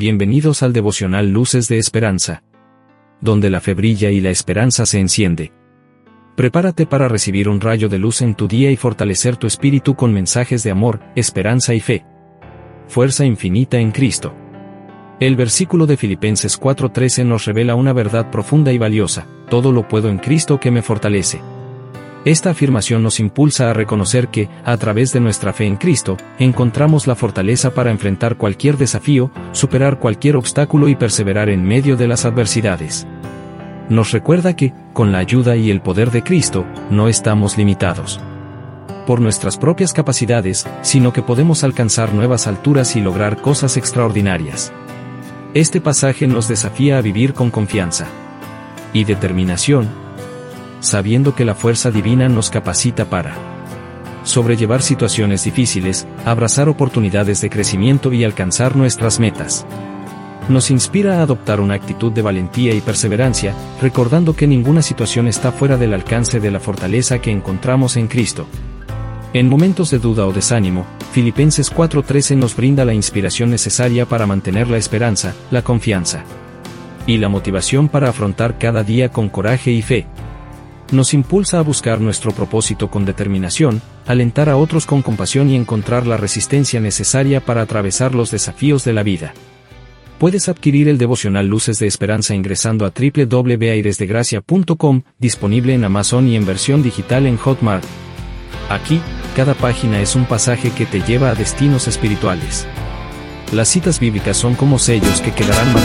Bienvenidos al devocional Luces de Esperanza, donde la fe brilla y la esperanza se enciende. Prepárate para recibir un rayo de luz en tu día y fortalecer tu espíritu con mensajes de amor, esperanza y fe. Fuerza infinita en Cristo. El versículo de Filipenses 4:13 nos revela una verdad profunda y valiosa: todo lo puedo en Cristo que me fortalece. Esta afirmación nos impulsa a reconocer que, a través de nuestra fe en Cristo, encontramos la fortaleza para enfrentar cualquier desafío, superar cualquier obstáculo y perseverar en medio de las adversidades. Nos recuerda que, con la ayuda y el poder de Cristo, no estamos limitados por nuestras propias capacidades, sino que podemos alcanzar nuevas alturas y lograr cosas extraordinarias. Este pasaje nos desafía a vivir con confianza y determinación, sabiendo que la fuerza divina nos capacita para sobrellevar situaciones difíciles, abrazar oportunidades de crecimiento y alcanzar nuestras metas. Nos inspira a adoptar una actitud de valentía y perseverancia, recordando que ninguna situación está fuera del alcance de la fortaleza que encontramos en Cristo. En momentos de duda o desánimo, Filipenses 4:13 nos brinda la inspiración necesaria para mantener la esperanza, la confianza y la motivación para afrontar cada día con coraje y fe. Nos impulsa a buscar nuestro propósito con determinación, alentar a otros con compasión y encontrar la resistencia necesaria para atravesar los desafíos de la vida. Puedes adquirir el devocional Luces de Esperanza ingresando a www.airesdegracia.com, disponible en Amazon y en versión digital en Hotmart. Aquí, cada página es un pasaje que te lleva a destinos espirituales. Las citas bíblicas son como sellos que quedarán marcados